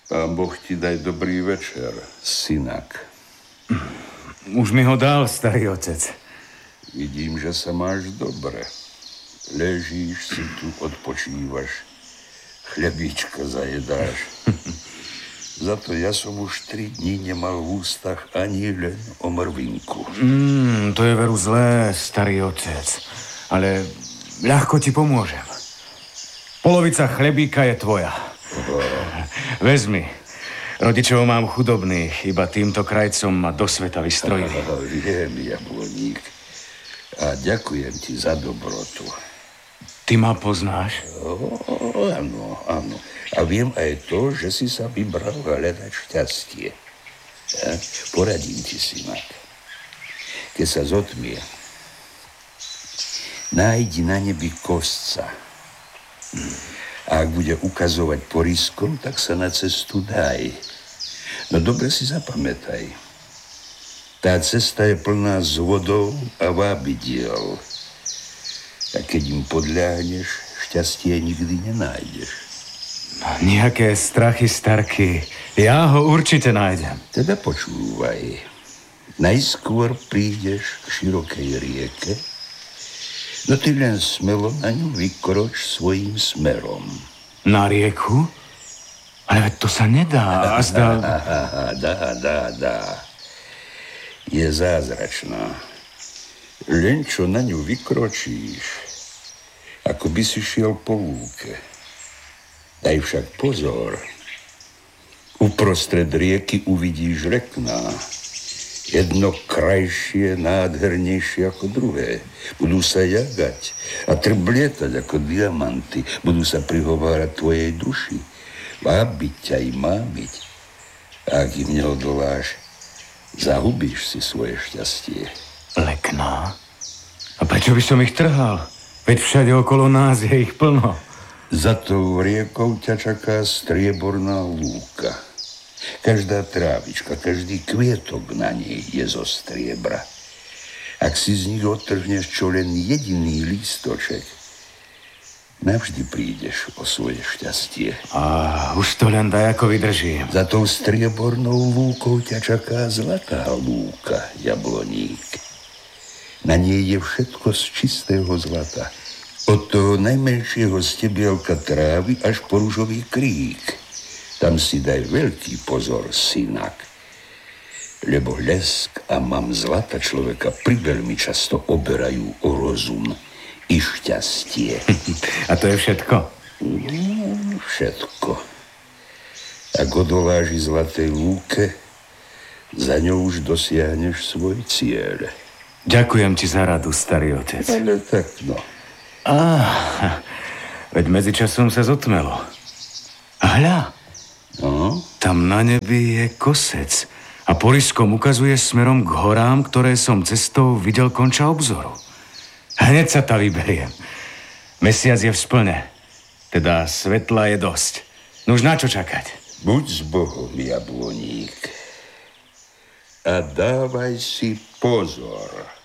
Pán Boh ti daj dobrý večer, synak. Už mi ho dal, starý otec. Vidím, že sa máš dobre. Ležíš si tu, odpočívaš. Chlebíčko zajedáš. Za to ja som už 3 dní nemal v ústach ani len o mrvinku. To je veru zlé, starý otec. Ale ľahko ti pomôžem. Polovica chlebíka je tvoja. Vezmi. Rodičov mám chudobných, iba týmto krajcom ma do sveta vystrojili. Viem, Jabloník. A ďakujem ti za dobrotu. Ty ma poznáš? Áno. A viem aj to, že si sa vybral hľadať šťastie. Poradím ti, synak. Keď sa zotmie, nájdi na nebi kosca. A ak bude ukazovať poriskom, tak sa na cestu daj. No dobre si zapamätaj. Tá cesta je plná zvodov a vábidiel. A keď im podľahneš, šťastie nikdy nenájdeš. Nejaké strachy, starky. Ja ho určite nájdem. Teda počúvaj. Najskôr prídeš k širokej rieke, no ty len smelo na ňu vykroč svojím smerom. Na rieku? Ale to sa nedá. Dá. Je zázračná. Len čo na ňu vykročíš, ako by si šiel po lúke. Daj však pozor. Uprostred rieky uvidíš rekná. Jedno krajšie, nádhernejšie ako druhé. Budú sa jagať a trblietať ako diamanty. Budú sa prihovárať tvojej duši. Vábiť ťa i mámiť. A ak im neodoláš, zahubíš si svoje šťastie. Lekná? A prečo by som ich trhal? Veď všade okolo nás je ich plno. Za tou riekou ťa čaká strieborná lúka. Každá trávička, každý kvietok na nej je zo striebra. Ak si z nich odtrhneš čo len jediný lístoček, navždy prídeš o svoje šťastie. A už to len daj, ako vydržím. Za tou striebornou lúkou ťa čaká zlatá lúka, Jabloník. Na nej je všetko z čistého zlata. Od toho najmenšieho stebielka trávy až po ružový krík. Tam si daj veľký pozor, synak. Lebo lesk a mám zlata človeka priveľmi často oberajú o rozum i šťastie. A to je všetko? Všetko. Ak odoláš zlatej lúke, za ňou už dosiahneš svoj cieľ. Ďakujem ti za radu, starý otec. Ale tak no. Veď medzičasom sa zotmelo. A hľa. No? Tam na nebi je kosec a poriskom ukazuje smerom k horám, ktoré som cestou videl konča obzoru. Hneď sa ta vyberiem. Mesiac je v splne, teda svetla je dosť. No už na čo čakať? Buď s Bohom, Jabloník. A dávaj si pozor.